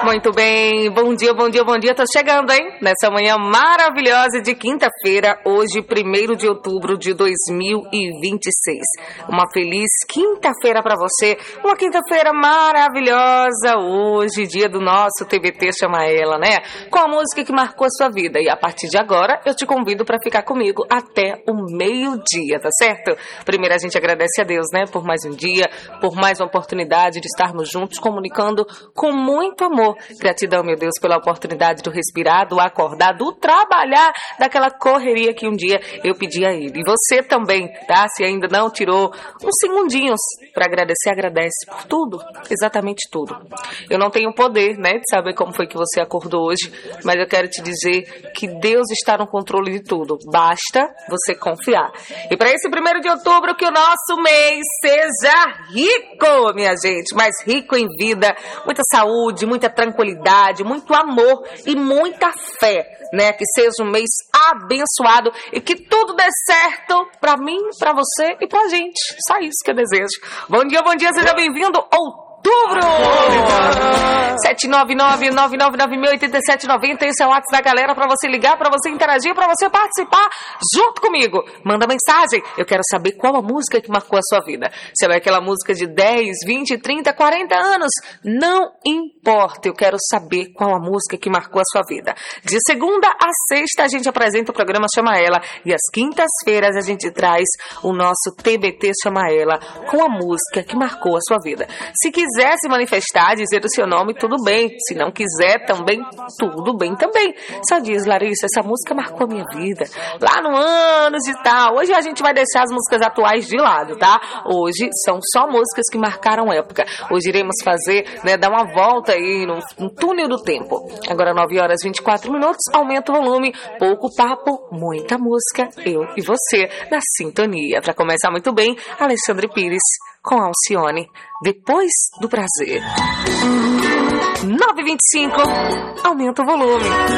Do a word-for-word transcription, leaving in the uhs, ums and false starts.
Muito bem, bom dia, bom dia, bom dia. Tô chegando, hein? Nessa manhã maravilhosa de quinta-feira, hoje, primeiro de outubro de dois mil e vinte e seis. Uma feliz quinta-feira pra você, uma quinta-feira maravilhosa hoje, dia do nosso T B T Chama Ela, né? Com a música que marcou a sua vida. E a partir de agora, eu te convido pra ficar comigo até o meio-dia, tá certo? Primeiro a gente agradece a Deus, né? Por mais um dia, por mais uma oportunidade de estarmos juntos, comunicando com muito amor. Gratidão, meu Deus, pela oportunidade do respirar, do acordar, do trabalhar, daquela correria que um dia eu pedi a Ele. E você também, tá? Se ainda não tirou uns segundinhos para agradecer, agradece por tudo, exatamente tudo. Eu não tenho poder, né, de saber como foi que você acordou hoje, mas eu quero te dizer que Deus está no controle de tudo. Basta você confiar. E para esse primeiro de outubro, que o nosso mês seja rico, minha gente, mas rico em vida, muita saúde, muita tranquilidade, muito amor e muita fé, né? Que seja um mês abençoado e que tudo dê certo pra mim, pra você e pra gente. Só isso que eu desejo. Bom dia, bom dia, seja bem-vindo ao Outubro! sete nove nove, nove nove nove zero, oito sete nove zero. Esse é o WhatsApp da galera pra você ligar, pra você interagir, pra você participar junto comigo. Manda mensagem. Eu quero saber qual a música que marcou a sua vida. Se é aquela música de dez, vinte, trinta, quarenta anos. Não importa. Eu quero saber qual a música que marcou a sua vida. De segunda a sexta a gente apresenta o programa Chama Ela. E às quintas-feiras a gente traz o nosso T B T Chama Ela com a música que marcou a sua vida. Se quiser se manifestar, dizer o seu nome, tudo bem. Se não quiser, também, tudo bem também. Só diz, Larissa, essa música marcou a minha vida. Lá no anos e tal. Hoje a gente vai deixar as músicas atuais de lado, tá? Hoje são só músicas que marcaram época. Hoje iremos fazer, né, dar uma volta aí no, no túnel do tempo. Agora nove horas e vinte e quatro minutos, aumenta o volume. Pouco papo, muita música. Eu e você na sintonia. Pra começar muito bem, Alexandre Pires com Alcione, Depois do Prazer. nove e vinte e cinco, aumenta o volume.